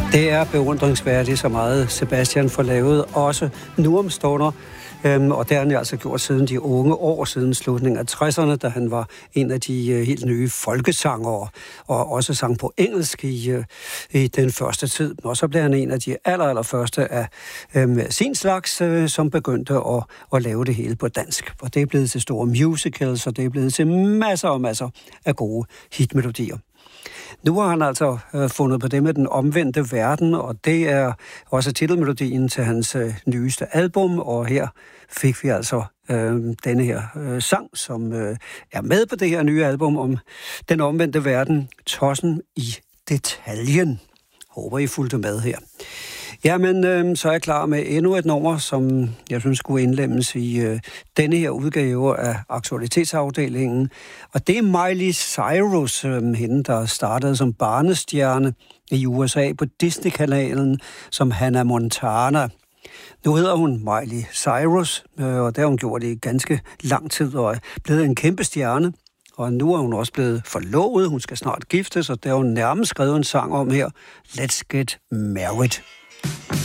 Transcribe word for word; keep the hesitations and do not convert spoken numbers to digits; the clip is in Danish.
Det er beundringsværdigt, så meget Sebastian får lavet, også nu om stunder. Øhm, og det har han altså gjort siden de unge år, siden slutningen af tresserne, da han var en af de uh, helt nye folkesangere, og også sang på engelsk i, uh, i den første tid. Og så blev han en af de aller, aller første af um, sin slags, uh, som begyndte at, at lave det hele på dansk. Og det er blevet til store musicals, og det er blevet til masser og masser af gode hitmelodier. Nu har han altså øh, fundet på det med den omvendte verden, og det er også titelmelodien til hans øh, nyeste album, og her fik vi altså øh, denne her øh, sang, som øh, er med på det her nye album om den omvendte verden, Tossen i detaljen. Håber, I fulgte med her. Jamen, øh, så er jeg klar med endnu et nummer, som jeg synes skulle indlemmes i øh, denne her udgave af aktualitetsafdelingen. Og det er Miley Cyrus, øh, hende der startede som barnestjerne i U S A på Disney-kanalen som Hannah Montana. Nu hedder hun Miley Cyrus, øh, og det har hun gjort i ganske lang tid og er blevet en kæmpe stjerne. Og nu er hun også blevet forlovet, hun skal snart giftes, og der har hun nærmest skrevet en sang om her, Let's Get Married.